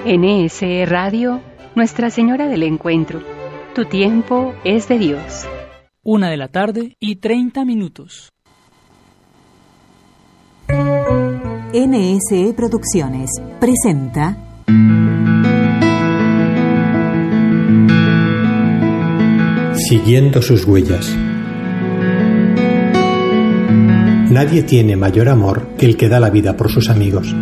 NSE Radio, Nuestra Señora del Encuentro. Tu tiempo es de Dios. 1:30 p.m. NSE Producciones presenta Siguiendo sus huellas. Nadie tiene mayor amor que el que da la vida por sus amigos.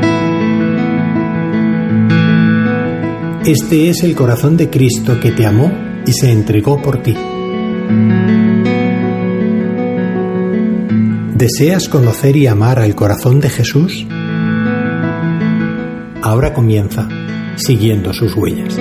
Este es el corazón de Cristo que te amó y se entregó por ti. ¿Deseas conocer y amar al corazón de Jesús? Ahora comienza Siguiendo sus huellas.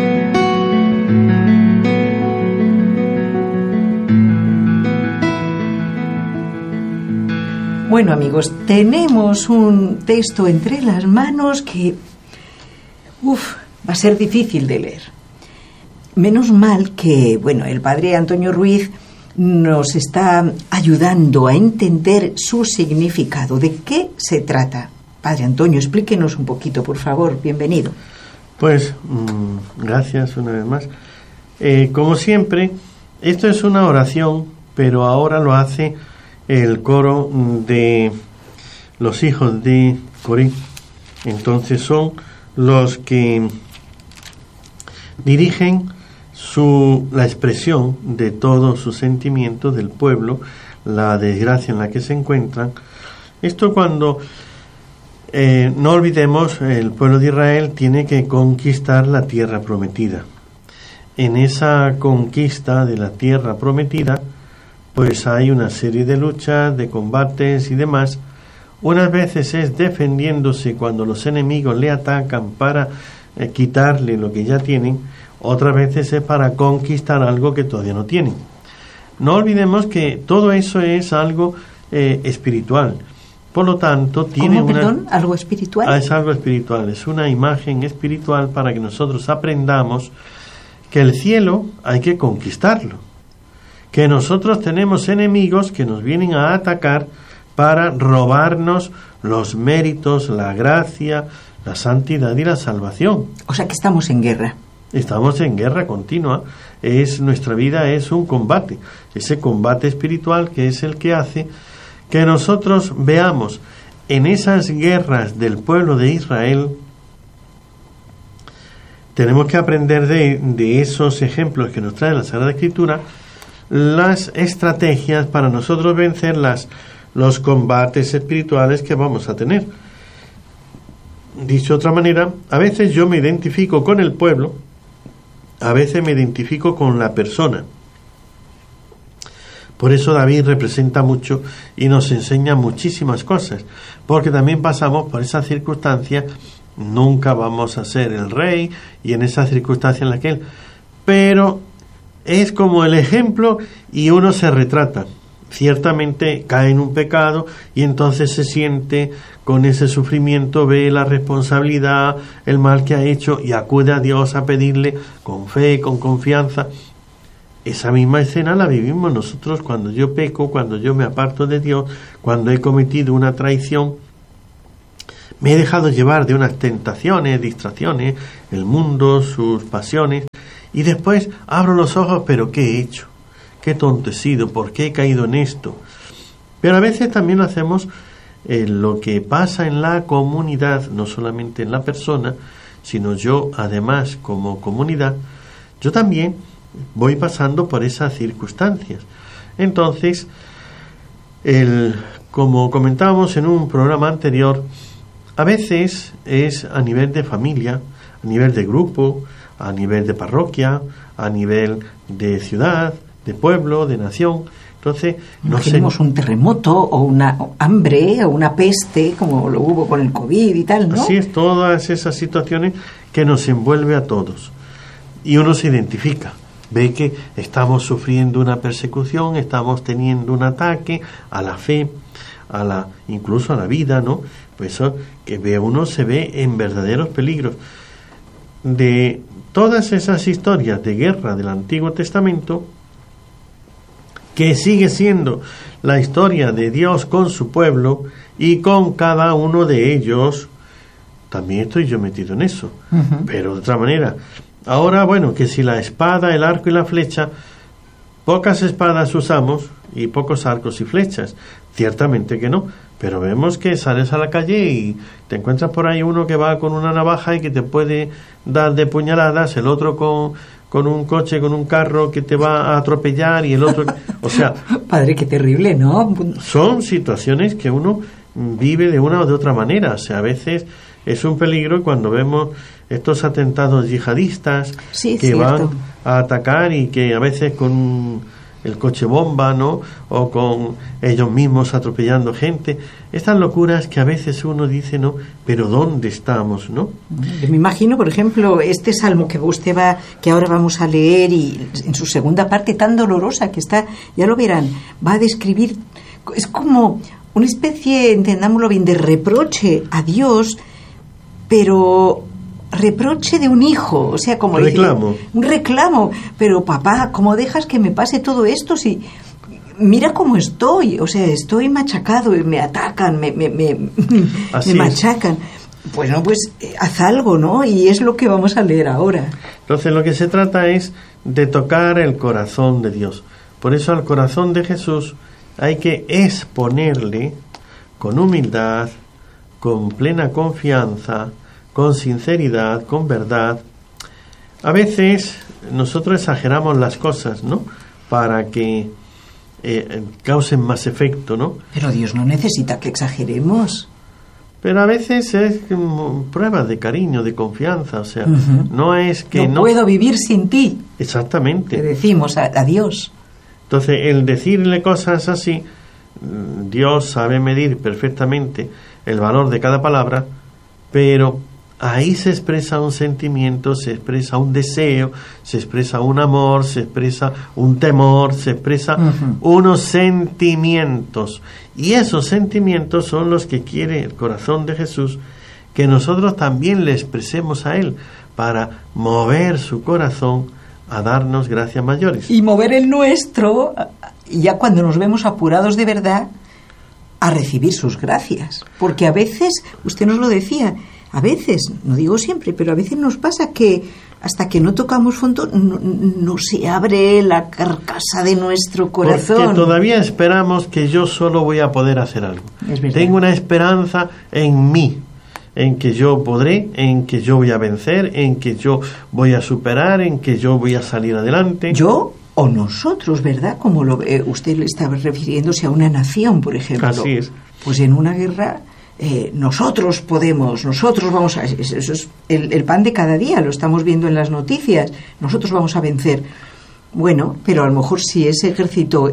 Bueno, amigos, tenemos un texto entre las manos que va a ser difícil de leer. Menos mal que, el padre Antonio Ruiz nos está ayudando a entender su significado. ¿De qué se trata? Padre Antonio, explíquenos un poquito, por favor. Bienvenido. Pues, gracias una vez más. Como siempre, esto es una oración, pero ahora lo hace el coro de los hijos de Coré. Entonces son los que dirigen la expresión de todos sus sentimientos del pueblo, la desgracia en la que se encuentran. Esto cuando no olvidemos, el pueblo de Israel tiene que conquistar la tierra prometida. En esa conquista de la tierra prometida, pues hay una serie de luchas, de combates y demás. Unas veces es defendiéndose cuando los enemigos le atacan para quitarle lo que ya tienen, otras veces es para conquistar algo que todavía no tienen. No olvidemos que todo eso es algo espiritual. Por lo tanto, tiene ¿Algo espiritual? Es algo espiritual, es una imagen espiritual para que nosotros aprendamos que el cielo hay que conquistarlo, que nosotros tenemos enemigos que nos vienen a atacar para robarnos los méritos, la gracia, la santidad y la salvación. O sea que estamos en guerra. Estamos en guerra continua. Nuestra vida es un combate, ese combate espiritual que es el que hace que nosotros veamos en esas guerras del pueblo de Israel. Tenemos que aprender de esos ejemplos que nos trae la Sagrada Escritura, las estrategias para nosotros vencer los combates espirituales que vamos a tener. Dicho de otra manera, a veces yo me identifico con el pueblo, a veces me identifico con la persona. Por eso David representa mucho y nos enseña muchísimas cosas, porque también pasamos por esa circunstancia. Nunca vamos a ser el rey y en esa circunstancia en la que él, pero es como el ejemplo y uno se retrata. Ciertamente cae en un pecado y entonces se siente con ese sufrimiento, ve la responsabilidad, el mal que ha hecho y acude a Dios a pedirle con fe, con confianza. Esa misma escena la vivimos nosotros cuando yo peco, cuando yo me aparto de Dios, cuando he cometido una traición. Me he dejado llevar de unas tentaciones, distracciones, el mundo, sus pasiones, y después abro los ojos, pero ¿qué he hecho? ¿Qué tonto he sido? ¿Por qué he caído en esto? Pero a veces también lo hacemos lo que pasa en la comunidad, no solamente en la persona, sino yo además como comunidad, yo también voy pasando por esas circunstancias. Entonces, como comentábamos en un programa anterior, a veces es a nivel de familia, a nivel de grupo, a nivel de parroquia, a nivel de ciudad, de pueblo, de nación. Entonces, tenemos un terremoto o una hambre o una peste, como lo hubo con el COVID y tal, ¿no? Así es, todas esas situaciones que nos envuelve a todos. Y uno se identifica, ve que estamos sufriendo una persecución, estamos teniendo un ataque a la fe, incluso a la vida, ¿no? Pues eso, que uno se ve en verdaderos peligros. De todas esas historias de guerra del Antiguo Testamento, que sigue siendo la historia de Dios con su pueblo y con cada uno de ellos, también estoy yo metido en eso, pero de otra manera. Ahora, bueno, que si la espada, el arco y la flecha, pocas espadas usamos y pocos arcos y flechas, ciertamente que no, pero vemos que sales a la calle y te encuentras por ahí uno que va con una navaja y que te puede dar de puñaladas, el otro con un coche, con un carro que te va a atropellar y el otro... O sea... Padre, qué terrible, ¿no? Son situaciones que uno vive de una o de otra manera. O sea, a veces es un peligro cuando vemos estos atentados yihadistas que van a atacar y que a veces con el coche bomba, ¿no? O con ellos mismos atropellando gente. Estas locuras que a veces uno dice, ¿no? Pero ¿dónde estamos, no? Yo me imagino, por ejemplo, este salmo que que ahora vamos a leer, y en su segunda parte tan dolorosa que está, ya lo verán, va a describir, es como una especie, entendámoslo bien, de reproche a Dios, pero reproche de un hijo, o sea, como reclamo. Un reclamo, pero papá, ¿cómo dejas que me pase todo esto si mira cómo estoy? O sea, estoy machacado y me atacan, me machacan. Pues no, pues haz algo, ¿no? Y es lo que vamos a leer ahora. Entonces, lo que se trata es de tocar el corazón de Dios. Por eso al corazón de Jesús hay que exponerle con humildad, con plena confianza, con sinceridad, con verdad. A veces nosotros exageramos las cosas, ¿no? Para que causen más efecto, ¿no? Pero Dios no necesita que exageremos. Pero a veces es pruebas de cariño, de confianza, o sea, no es que no puedo vivir sin ti. Exactamente. Le decimos a Dios. Entonces, el decirle cosas así, Dios sabe medir perfectamente el valor de cada palabra, pero ahí se expresa un sentimiento, se expresa un deseo, se expresa un amor, se expresa un temor, se expresa unos sentimientos. Y esos sentimientos son los que quiere el corazón de Jesús, que nosotros también le expresemos a Él, para mover su corazón a darnos gracias mayores. Y mover el nuestro, ya cuando nos vemos apurados de verdad, a recibir sus gracias. Porque a veces, usted nos lo decía, a veces, no digo siempre, pero a veces nos pasa que hasta que no tocamos fondo no se abre la carcasa de nuestro corazón. Porque todavía esperamos que yo solo voy a poder hacer algo. Tengo una esperanza en mí, en que yo podré, en que yo voy a vencer, en que yo voy a superar, en que yo voy a salir adelante. ¿Yo o nosotros, verdad? Como usted le estaba refiriéndose a una nación, por ejemplo. Así es. Pues en una guerra... nosotros podemos, nosotros vamos a... Eso es el pan de cada día, lo estamos viendo en las noticias. Nosotros vamos a vencer. Bueno, pero a lo mejor si ese ejército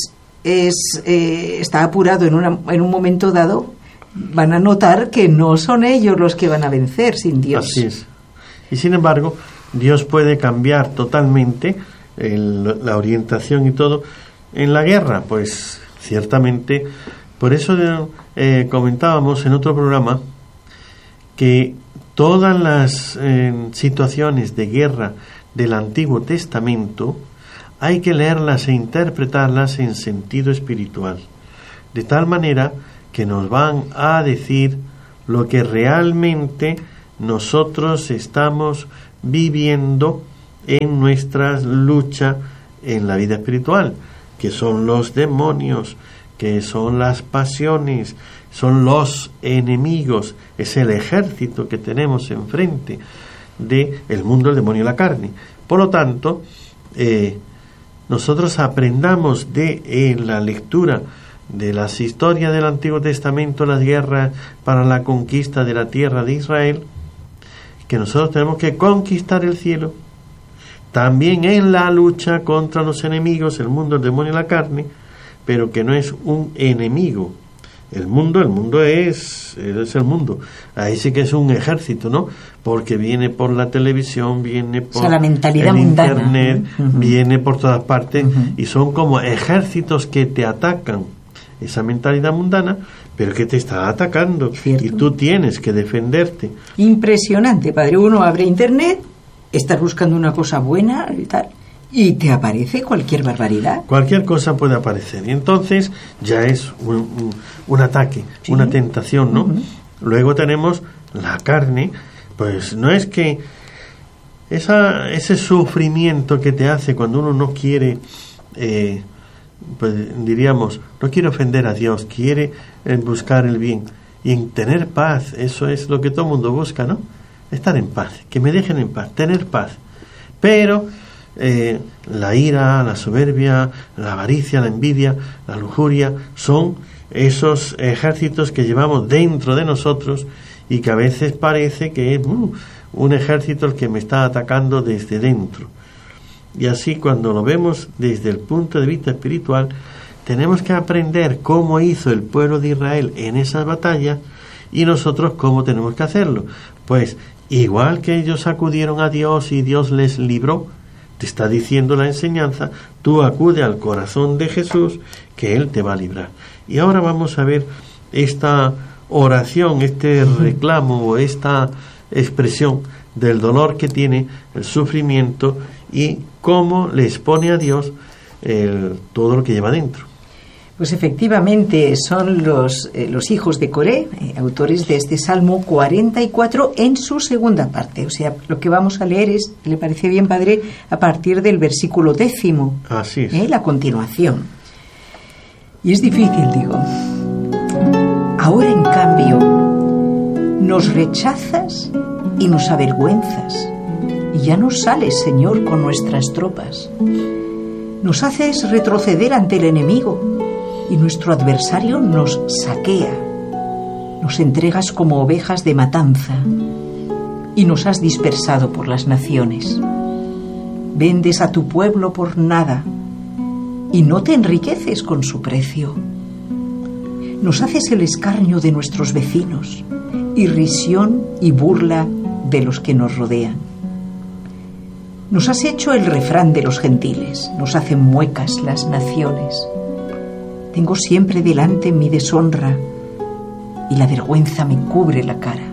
está apurado en un momento dado, van a notar que no son ellos los que van a vencer sin Dios. Así es. Y sin embargo, Dios puede cambiar totalmente la orientación y todo. En la guerra, pues ciertamente... Por eso comentábamos en otro programa que todas las situaciones de guerra del Antiguo Testamento hay que leerlas e interpretarlas en sentido espiritual, de tal manera que nos van a decir lo que realmente nosotros estamos viviendo en nuestra lucha en la vida espiritual, que son los demonios, que son las pasiones, son los enemigos, es el ejército que tenemos enfrente del mundo, el demonio y la carne. Por lo tanto, nosotros aprendamos de la lectura de las historias del Antiguo Testamento, las guerras para la conquista de la tierra de Israel, que nosotros tenemos que conquistar el cielo, también en la lucha contra los enemigos, el mundo, el demonio y la carne, pero que no es un enemigo. El mundo es el mundo. Ahí sí que es un ejército, ¿no? Porque viene por la televisión, viene por la mentalidad el mundana. internet, viene por todas partes, y son como ejércitos que te atacan. Esa mentalidad mundana, pero que te está atacando. ¿Cierto? Y tú tienes que defenderte. Impresionante, padre. Uno abre internet, estás buscando una cosa buena y tal, y te aparece cualquier barbaridad. Cualquier cosa puede aparecer. Y entonces ya es un ataque, una tentación, ¿no? Luego tenemos la carne, pues no es que ese sufrimiento que te hace cuando uno no quiere, pues diríamos, no quiere ofender a Dios, quiere buscar el bien y en tener paz. Eso es lo que todo el mundo busca, ¿no? Estar en paz, que me dejen en paz, tener paz. Pero la ira, la soberbia, la avaricia, la envidia, la lujuria son esos ejércitos que llevamos dentro de nosotros y que a veces parece que es un ejército el que me está atacando desde dentro. Y así, cuando lo vemos desde el punto de vista espiritual, tenemos que aprender cómo hizo el pueblo de Israel en esas batallas y nosotros cómo tenemos que hacerlo. Pues igual que ellos acudieron a Dios y Dios les libró, te está diciendo la enseñanza, tú acude al corazón de Jesús, que Él te va a librar. Y ahora vamos a ver esta oración, este reclamo o esta expresión del dolor que tiene, el sufrimiento, y cómo le expone a Dios todo lo que lleva dentro. Pues efectivamente son los hijos de Coré, autores de este Salmo 44 en su segunda parte. O sea, lo que vamos a leer es, ¿le parece bien, padre?, a partir del versículo 10. Así es. La continuación. Y es difícil, digo. Ahora, en cambio, nos rechazas y nos avergüenzas, y ya no sales, Señor, con nuestras tropas. Nos haces retroceder ante el enemigo, y nuestro adversario nos saquea. Nos entregas como ovejas de matanza, y nos has dispersado por las naciones. Vendes a tu pueblo por nada, y no te enriqueces con su precio. Nos haces el escarnio de nuestros vecinos, irrisión y burla de los que nos rodean. Nos has hecho el refrán de los gentiles, nos hacen muecas las naciones. Tengo siempre delante mi deshonra y la vergüenza me cubre la cara.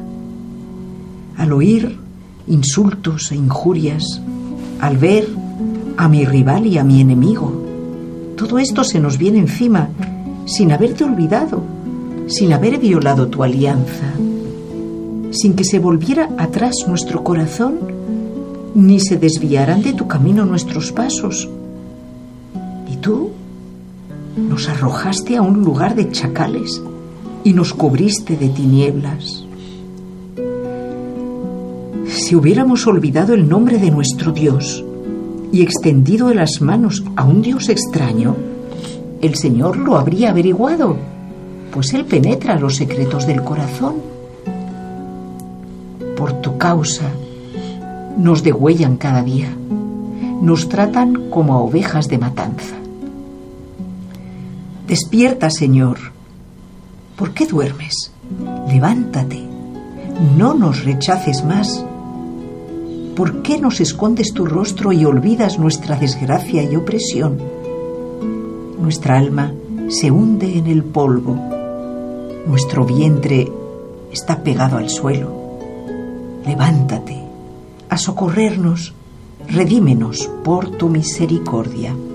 Al oír insultos e injurias, al ver a mi rival y a mi enemigo, todo esto se nos viene encima sin haberte olvidado, sin haber violado tu alianza, sin que se volviera atrás nuestro corazón, ni se desviaran de tu camino nuestros pasos. Y tú nos arrojaste a un lugar de chacales y nos cubriste de tinieblas. Si hubiéramos olvidado el nombre de nuestro Dios y extendido las manos a un Dios extraño, el Señor lo habría averiguado, pues Él penetra los secretos del corazón. Por tu causa nos degüellan cada día, nos tratan como a ovejas de matanza. Despierta, Señor. ¿Por qué duermes? Levántate, no nos rechaces más. ¿Por qué nos escondes tu rostro y olvidas nuestra desgracia y opresión? Nuestra alma se hunde en el polvo, nuestro vientre está pegado al suelo. Levántate, a socorrernos, redímenos por tu misericordia.